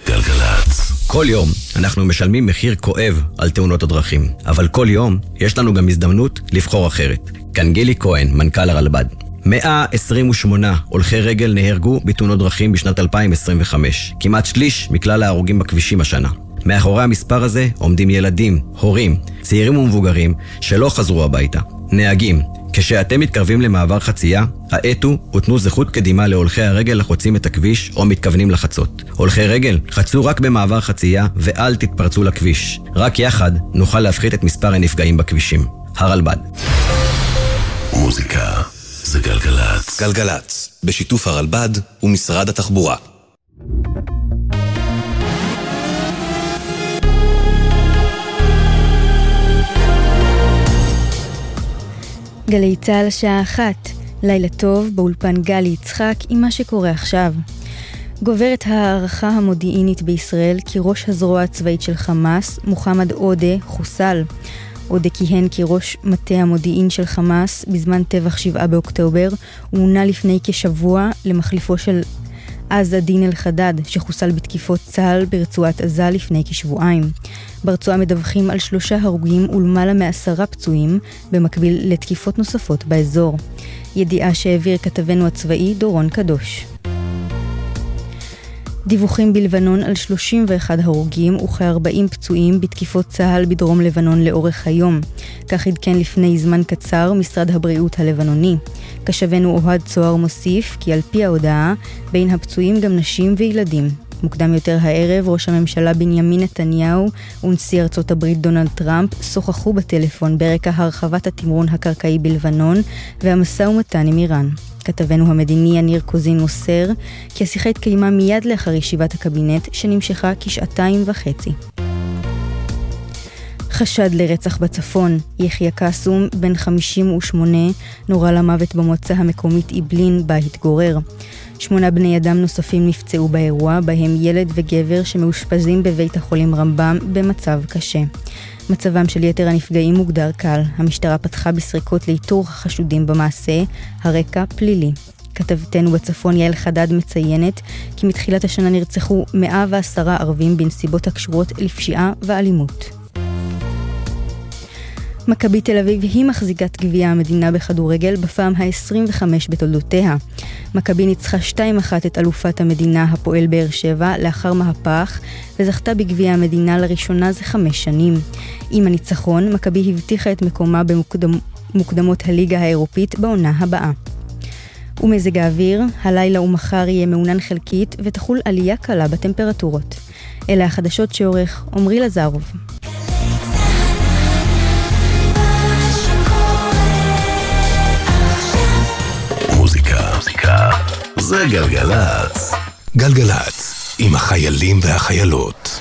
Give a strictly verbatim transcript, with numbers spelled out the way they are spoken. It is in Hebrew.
גלגלץ. כל יום אנחנו משלמים מחיר כואב על תאונות הדרכים, אבל כל יום יש לנו גם הזדמנות לבחור אחרת. כאן גילי כהן, מנכ"ל הרלב"ד. מאה עשרים ושמונה הולכי רגל נהרגו בתאונות דרכים בשנת אלפיים עשרים וחמש, כמעט שליש מכלל ההרוגים בכבישים השנה. מאחורי המספר הזה עומדים ילדים, הורים, צעירים ומבוגרים שלא חזרו הביתה. נהגים, כשאתם מתקרבים למעבר חצייה, האטו ותנו זכות קדימה להולכי הרגל לחוצים את הכביש או מתכוונים לחצות. הולכי רגל, חצו רק במעבר חצייה ואל תתפרצו לכביש. רק יחד נוכל להפחית את מספר הנפגעים בכבישים. הרלב"ד. מוזיקה זה גלגלץ. גלגלץ, בשיתוף הרלב"ד ומשרד התחבורה. גלי צהל שעה אחת, לילה טוב באולפן גלי יצחק עם מה שקורה עכשיו. גוברת הערכה המודיעינית בישראל כי ראש הזרוע הצבאית של חמאס, מוחמד עודה, חוסל. עודה כיהן כראש מטה המודיעין של חמאס בזמן טבח שבעה באוקטובר, ומונה לפני כשבוע למחליפו של עז א-דין אל-חדד, שחוסל בתקיפות צה"ל ברצועת עזה לפני כשבועיים. ברצועה מדווחים על שלושה הרוגים ולמעלה מעשרה פצועים, במקביל לתקיפות נוספות באזור. ידיעה שהעביר כתבנו הצבאי דורון קדוש. דיווחים בלבנון על שלושים ואחד הרוגים וכ-ארבעים פצועים בתקיפות צה"ל בדרום לבנון לאורך היום. כך עדכן לפני זמן קצר משרד הבריאות הלבנוני. כשבנו אוהד צוהר מוסיף כי על פי ההודעה בין הפצועים גם נשים וילדים. מוקדם יותר הערב ראש הממשלה בנימין נתניהו ונשיא ארצות הברית דונלד טראמפ שוחחו בטלפון ברקע הרחבת התמרון הקרקעי בלבנון והמשא ומתן עם איראן. כתבנו המדיני יניר קוזין מוסר כי השיחה התקיימה מיד לאחר ישיבת הקבינט שנמשכה כשעתיים וחצי. חשד לרצח בצפון, יחיה קסום, בן חמישים ושמונה, נורה למוות במועצה המקומית איבלין בה התגורר. שמונה בני אדם נוספים נפצעו באירוע, בהם ילד וגבר שמאושפזים בבית החולים רמב"ם במצב קשה. מצבם של יתר הנפגעים מוגדר קל. המשטרה פתחה בסריקות לאיתור החשודים במעשה, הרקע פלילי. כתבתנו בצפון יעל חדד מציינת כי מתחילת השנה נרצחו מאה ועשרה ערבים בנסיבות הקשורות לפשיעה ואלימות. מכבי תל אביב היא מחזיקת גביע המדינה בכדורגל בפעם ה-עשרים וחמש בתולדותיה. מכבי ניצחה שתיים אחת את אלופת המדינה הפועל באר שבע לאחר מהפך וזכתה בגביע המדינה לראשונה זה חמש שנים. עם הניצחון, מכבי הבטיחה את מקומה במוקדמות הליגה האירופית בעונה הבאה. ומזג האוויר, הלילה ומחר יהיה מעונן חלקית ותחול עלייה קלה בטמפרטורות. אלה החדשות שעורך עמרי לזרוב. זה גלגלץ. גלגלץ, עם החיילים והחיילות.